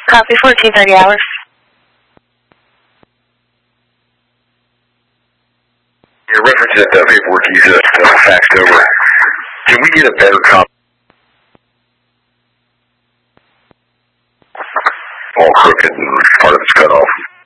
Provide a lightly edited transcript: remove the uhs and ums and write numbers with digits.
Copy 1430 hours. Your reference that paperwork you just faxed over. Can we get a better copy? All crooked and part of it's cut off.